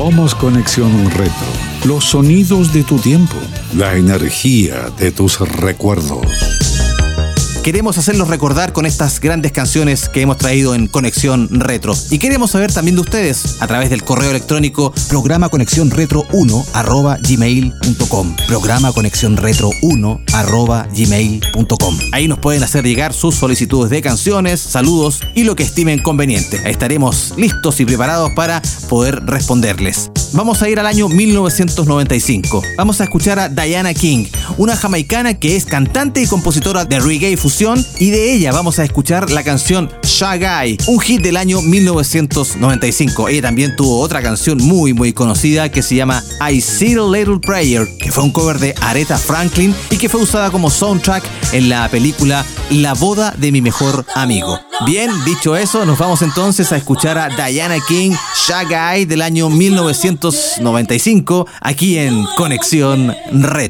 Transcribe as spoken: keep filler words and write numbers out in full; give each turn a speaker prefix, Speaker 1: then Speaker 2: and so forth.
Speaker 1: Somos Conexión Retro. Los sonidos de tu tiempo. La energía de tus recuerdos.
Speaker 2: Queremos hacerlos recordar con estas grandes canciones que hemos traído en Conexión Retro. Y queremos saber también de ustedes a través del correo electrónico programa conexión retro uno arroba gmail punto com. Programa conexión retro uno arroba gmail punto com. Ahí nos pueden hacer llegar sus solicitudes de canciones, saludos y lo que estimen conveniente. Ahí estaremos listos y preparados para poder responderles. Vamos a ir al año mil novecientos noventa y cinco. Vamos a escuchar a Diana King, una jamaicana que es cantante y compositora de reggae fusión, y de ella vamos a escuchar la canción Shy Guy, un hit del año mil novecientos noventa y cinco. Ella también tuvo otra canción muy muy conocida que se llama I See a Little Prayer, que fue un cover de Aretha Franklin y que fue usada como soundtrack en la película La boda de mi mejor amigo. Bien, dicho eso, nos vamos entonces a escuchar a Diana King, Shy Guy del año mil novecientos noventa y cinco, aquí en Conexión Retro.